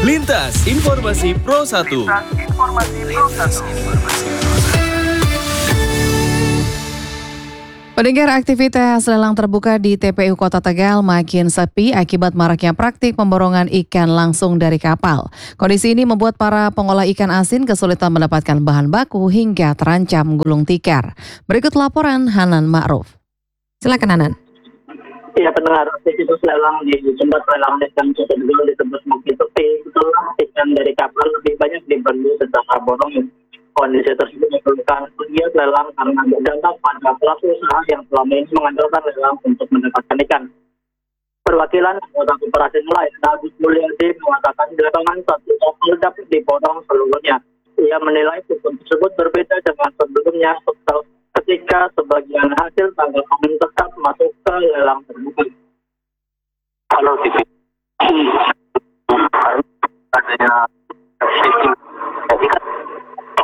Lintas Informasi Pro 1. Pendengar, aktivitas lelang terbuka di TPU Kota Tegal makin sepi akibat maraknya praktik pemborongan ikan langsung dari kapal. Kondisi ini membuat para pengolah ikan asin kesulitan mendapatkan bahan baku hingga terancam gulung tikar. Berikut laporan Hanan Ma'ruf. Silakan Hanan. Ya, pendengar, aktivitas lelang di tempat lelang ikan Tegal disebut makin sepi setelah ikan dari kapal lebih banyak dibeli secara borong. Kondisi tersebut menyebabkan pegiat lelang karena berdampak pada pelaku usaha yang selama ini mengandalkan lelang untuk mendapatkan ikan. Perwakilan anggota koperasi nelayan Agus Mulyadi mengatakan belakangan satu kapal dapat dipotong seluruhnya. Ia menilai hukum tersebut berbeda dengan sebelumnya ketika sebagian hasil tanggal panen tetap masuk ke lelang terbuka. Kalau adanya